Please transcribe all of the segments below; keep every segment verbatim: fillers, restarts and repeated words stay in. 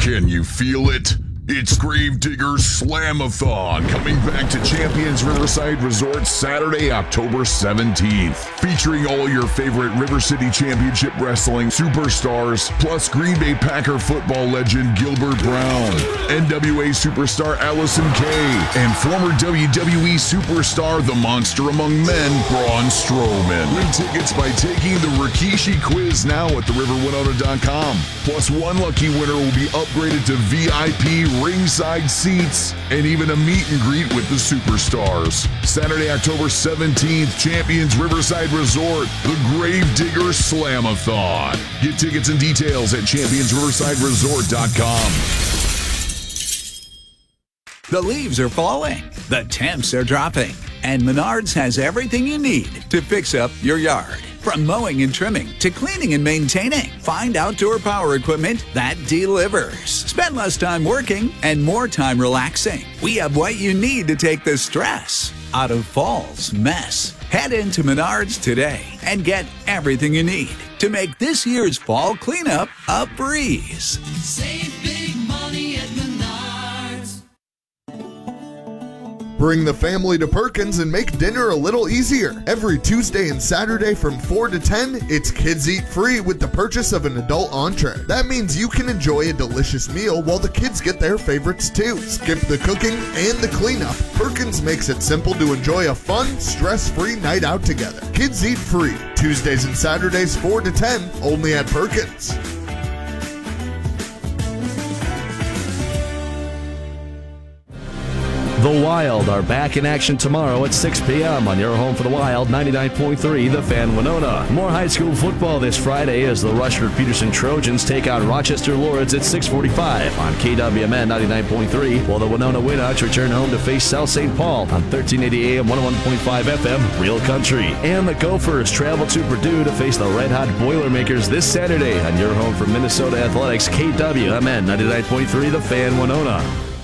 Can you feel it? It's Gravedigger Slamathon coming back to Champions Riverside Resort Saturday, October seventeenth. Featuring all your favorite River City Championship Wrestling superstars, plus Green Bay Packer football legend Gilbert Brown, N W A superstar Allison Kay, and former W W E superstar, the Monster Among Men, Braun Strowman. Win tickets by taking the Rikishi quiz now at the river winona dot com. Plus, one lucky winner will be upgraded to V I P ringside seats and even a meet and greet with the superstars. Saturday, October seventeenth, Champions Riverside Resort, the Gravedigger Slamathon. Get tickets and details at champions riverside resort dot com. The leaves are falling, the temps are dropping, and Menards has everything you need to fix up your yard. From mowing and trimming to cleaning and maintaining, find outdoor power equipment that delivers. Spend less time working and more time relaxing. We have what you need to take the stress out of fall's mess. Head into Menards today and get everything you need to make this year's fall cleanup a breeze. Save big money at Menards. Bring the family to Perkins and make dinner a little easier. Every Tuesday and Saturday from four to ten, it's Kids Eat Free with the purchase of an adult entree. That means you can enjoy a delicious meal while the kids get their favorites too. Skip the cooking and the cleanup. Perkins makes it simple to enjoy a fun, stress-free night out together. Kids Eat Free, Tuesdays and Saturdays four to ten, only at Perkins. The Wild are back in action tomorrow at six p.m. on your home for the Wild, ninety-nine point three The Fan Winona. More high school football this Friday as the Rushford-Peterson Trojans take on Rochester Lords at six forty-five on K W M N ninety-nine point three, while the Winona Winnots return home to face South Saint Paul on thirteen eighty A M, one oh one point five F M, Real Country. And the Gophers travel to Purdue to face the Red Hot Boilermakers this Saturday on your home for Minnesota Athletics, K W M N ninety-nine point three The Fan Winona.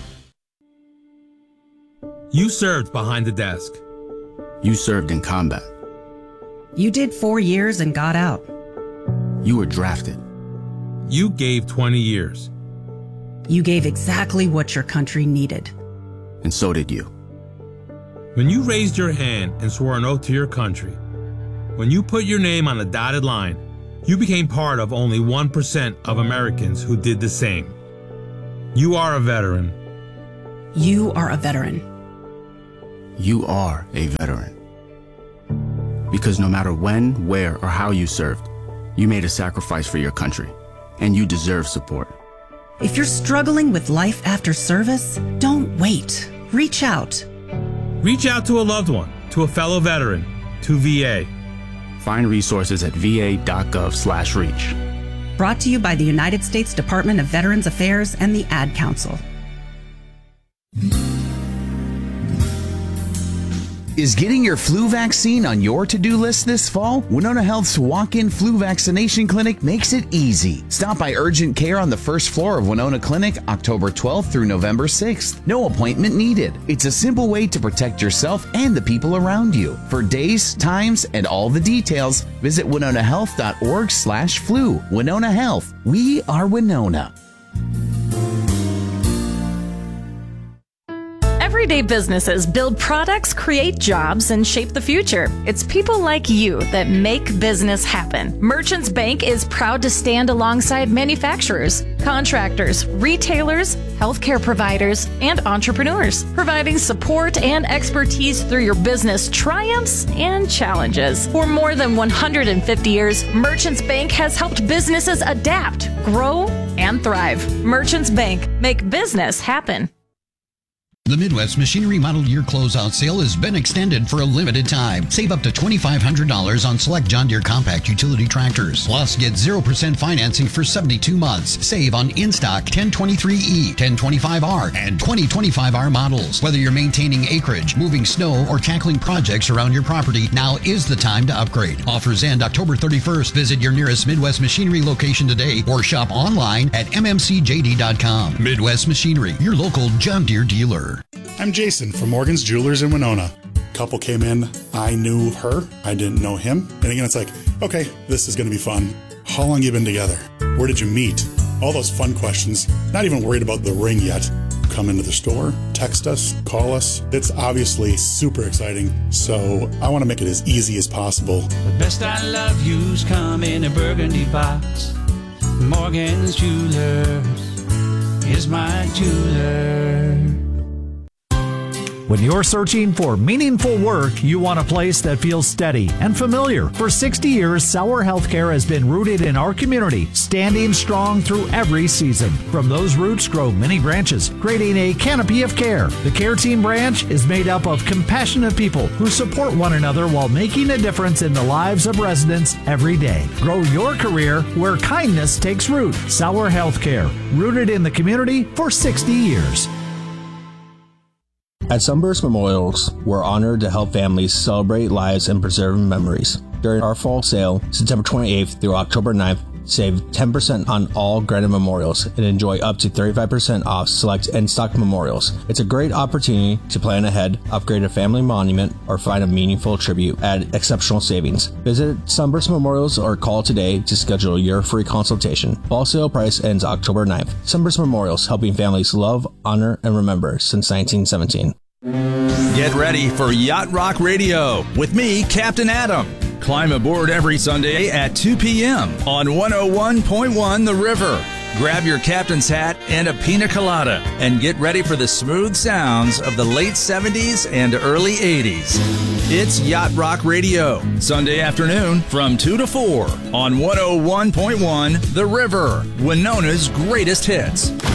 You served behind the desk. You served in combat. You did four years and got out. You were drafted. You gave twenty years. You gave exactly what your country needed. And so did you. When you raised your hand and swore an oath to your country, when you put your name on a dotted line, you became part of only one percent of Americans who did the same. You are a veteran. You are a veteran. You are a veteran. Because no matter when, where, or how you served, you made a sacrifice for your country, and you deserve support. If you're struggling with life after service, don't wait. Reach out. Reach out to a loved one, to a fellow veteran, to V A. Find resources at va.gov slash reach. Brought to you by the United States Department of Veterans Affairs and the Ad Council. Is getting your flu vaccine on your to-do list this fall? Winona Health's walk-in flu vaccination clinic makes it easy. Stop by Urgent Care on the first floor of Winona Clinic, October twelfth through November sixth. No appointment needed. It's a simple way to protect yourself and the people around you. For days, times, and all the details, visit winona health dot org slash flu. Winona Health. We are Winona. Everyday businesses build products, create jobs, and shape the future. It's people like you that make business happen. Merchants Bank is proud to stand alongside manufacturers, contractors, retailers, healthcare providers, and entrepreneurs, providing support and expertise through your business triumphs and challenges. For more than one hundred fifty years, Merchants Bank has helped businesses adapt, grow, and thrive. Merchants Bank, make business happen. The Midwest Machinery Model Year Closeout Sale has been extended for a limited time. Save up to twenty-five hundred dollars on select John Deere compact utility tractors. Plus, get zero percent financing for seventy-two months. Save on in-stock ten twenty-three E, ten twenty-five R, and twenty twenty-five R models. Whether you're maintaining acreage, moving snow, or tackling projects around your property, now is the time to upgrade. Offers end October thirty-first. Visit your nearest Midwest Machinery location today or shop online at m m c j d dot com. Midwest Machinery, your local John Deere dealer. I'm Jason from Morgan's Jewelers in Winona. Couple came in, I knew her, I didn't know him. And again, it's like, okay, this is going to be fun. How long you been together? Where did you meet? all those fun questions. Not even worried about the ring yet. Come into the store, text us, call us. It's obviously super exciting, so I want to make it as easy as possible. The best I love you's come in a burgundy box. Morgan's Jewelers is my jeweler. When you're searching for meaningful work, you want a place that feels steady and familiar. For sixty years, Sauer Healthcare has been rooted in our community, standing strong through every season. From those roots grow many branches, creating a canopy of care. The Care Team branch is made up of compassionate people who support one another while making a difference in the lives of residents every day. Grow your career where kindness takes root. Sauer Healthcare, rooted in the community for sixty years. At Sunburst Memorials, we're honored to help families celebrate lives and preserve memories. During our fall sale, September twenty-eighth through October ninth, save ten percent on all granite memorials and enjoy up to thirty-five percent off select in-stock memorials. It's a great opportunity to plan ahead, upgrade a family monument, or find a meaningful tribute at exceptional savings. Visit Sunburst Memorials or call today to schedule your free consultation. Fall sale price ends October ninth. Sunburst Memorials, helping families love, honor, and remember since nineteen seventeen. Get ready for Yacht Rock Radio with me, Captain Adam. Climb aboard every Sunday at two p.m. on one oh one point one The River. Grab your captain's hat and a pina colada and get ready for the smooth sounds of the late seventies and early eighties. It's Yacht Rock Radio, Sunday afternoon from two to four on one oh one point one The River, Winona's greatest hits.